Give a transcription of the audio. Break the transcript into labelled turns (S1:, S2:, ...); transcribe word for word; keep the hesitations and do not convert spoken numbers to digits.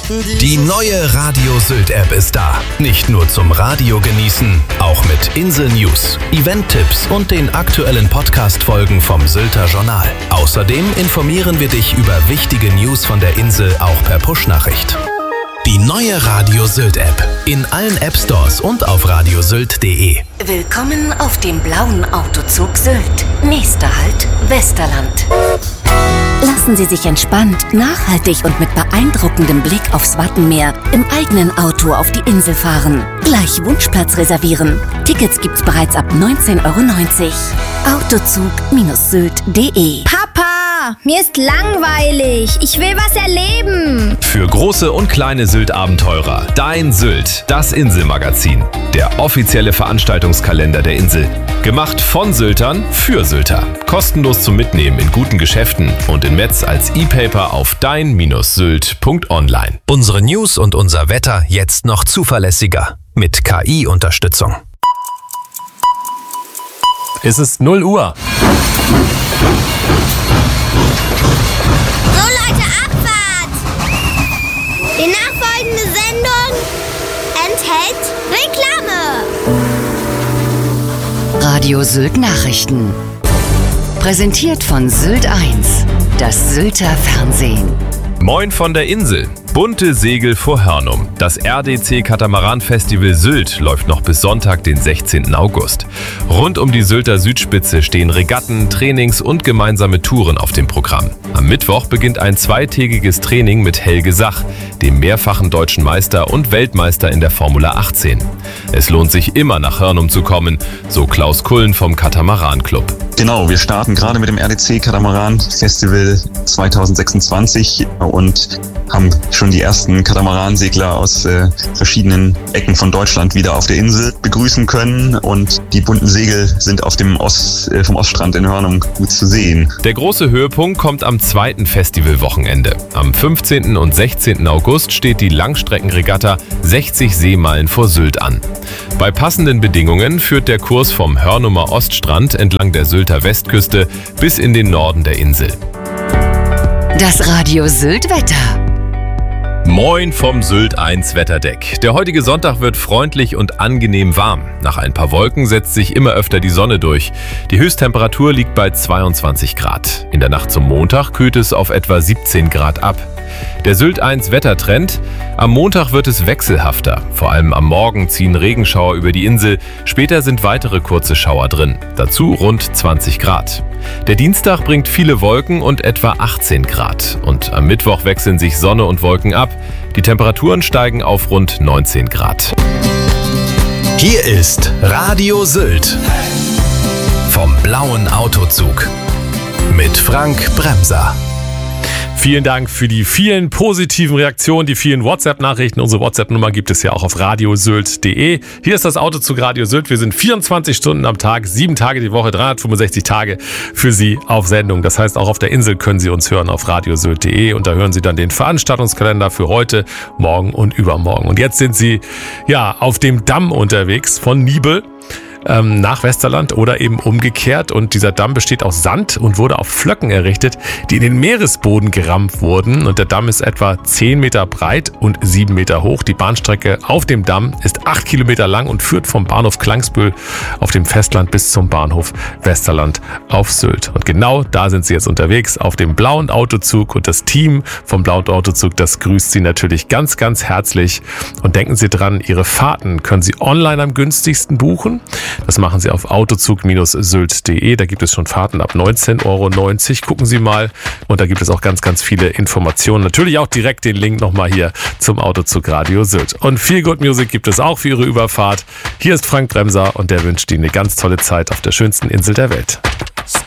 S1: Die neue Radio Sylt App ist da. Nicht nur zum Radio genießen, auch mit Insel-News, Event-Tipps und den aktuellen Podcast-Folgen vom Sylter Journal. Außerdem informieren wir dich über wichtige News von der Insel auch per Push-Nachricht. Die neue Radio Sylt App. In allen App Stores und auf radiosylt punkt de.
S2: Willkommen auf dem blauen Autozug Sylt. Nächster Halt, Westerland. Lassen Sie sich entspannt, nachhaltig und mit beeindruckendem Blick aufs Wattenmeer im eigenen Auto auf die Insel fahren. Gleich Wunschplatz reservieren. Tickets gibt's bereits ab neunzehn Euro neunzig. autozug Sylt punkt de.
S3: Papa, mir ist langweilig. Ich will was erleben.
S4: Für große und kleine Sylt-Abenteurer. Dein Sylt, das Inselmagazin. Der offizielle Veranstaltungskalender der Insel. Gemacht von Syltern für Sylter. Kostenlos zum Mitnehmen in guten Geschäften und in Metz als E-Paper auf dein Sylt punkt online.
S1: Unsere News und unser Wetter jetzt noch zuverlässiger. Mit K I-Unterstützung.
S5: Es ist null Uhr.
S3: So Leute, Abfahrt! Die nachfolgende Sendung enthält Reklame.
S2: Radio Sylt Nachrichten. Präsentiert von Sylt eins, das Sylter Fernsehen.
S4: Moin von der Insel. Bunte Segel vor Hörnum. Das R D C Katamaran Festival Sylt läuft noch bis Sonntag, den sechzehnten August. Rund um die Sylter Südspitze stehen Regatten, Trainings und gemeinsame Touren auf dem Programm. Am Mittwoch beginnt ein zweitägiges Training mit Helge Sach, dem mehrfachen deutschen Meister und Weltmeister in der Formula achtzehn. Es lohnt sich immer nach Hörnum zu kommen, so Klaus Kullen vom Katamaran Club.
S6: Genau, wir starten gerade mit dem R D C Katamaran Festival zweitausendsechsundzwanzig und haben schon die ersten Katamaran-Segler aus äh, verschiedenen Ecken von Deutschland wieder auf der Insel begrüßen können und die bunten Segel sind auf dem Ost, äh, vom Oststrand in Hörnum gut zu sehen.
S4: Der große Höhepunkt kommt am zweiten Festivalwochenende. Am fünfzehnten und sechzehnten August steht die Langstreckenregatta sechzig Seemeilen vor Sylt an. Bei passenden Bedingungen führt der Kurs vom Hörnumer Oststrand entlang der Sylter Westküste bis in den Norden der Insel.
S2: Das Radio Sylt Wetter.
S4: Moin vom Sylt eins Wetterdeck. Der heutige Sonntag wird freundlich und angenehm warm. Nach ein paar Wolken setzt sich immer öfter die Sonne durch. Die Höchsttemperatur liegt bei zweiundzwanzig Grad. In der Nacht zum Montag kühlt es auf etwa siebzehn Grad ab. Der Sylt eins Wettertrend: Am Montag wird es wechselhafter. Vor allem am Morgen ziehen Regenschauer über die Insel. Später sind weitere kurze Schauer drin. Dazu rund zwanzig Grad. Der Dienstag bringt viele Wolken und etwa achtzehn Grad. Und am Mittwoch wechseln sich Sonne und Wolken ab. Die Temperaturen steigen auf rund neunzehn Grad.
S1: Hier ist Radio Sylt. Vom blauen Autozug. Mit Frank Bremser.
S5: Vielen Dank für die vielen positiven Reaktionen, die vielen WhatsApp-Nachrichten. Unsere WhatsApp-Nummer gibt es ja auch auf radiosylt punkt de. Hier ist das Autozug Radio Sylt. Wir sind vierundzwanzig Stunden am Tag, sieben Tage die Woche, dreihundertfünfundsechzig Tage für Sie auf Sendung. Das heißt, auch auf der Insel können Sie uns hören auf radiosylt punkt de und da hören Sie dann den Veranstaltungskalender für heute, morgen und übermorgen. Und jetzt sind Sie ja auf dem Damm unterwegs von Nibel nach Westerland oder eben umgekehrt. Und dieser Damm besteht aus Sand und wurde auf Flöcken errichtet, die in den Meeresboden gerammt wurden. Und der Damm ist etwa zehn Meter breit und sieben Meter hoch. Die Bahnstrecke auf dem Damm ist acht Kilometer lang und führt vom Bahnhof Klangsbühl auf dem Festland bis zum Bahnhof Westerland auf Sylt. Und genau da sind Sie jetzt unterwegs auf dem blauen Autozug. Und das Team vom blauen Autozug, das grüßt Sie natürlich ganz, ganz herzlich. Und denken Sie dran, Ihre Fahrten können Sie online am günstigsten buchen. Das machen Sie auf autozug Sylt punkt de. Da gibt es schon Fahrten ab neunzehn Euro neunzig. Gucken Sie mal. Und da gibt es auch ganz, ganz viele Informationen. Natürlich auch direkt den Link nochmal hier zum Autozug Radio Sylt. Und Feel Good Music gibt es auch für Ihre Überfahrt. Hier ist Frank Bremser und der wünscht Ihnen eine ganz tolle Zeit auf der schönsten Insel der Welt.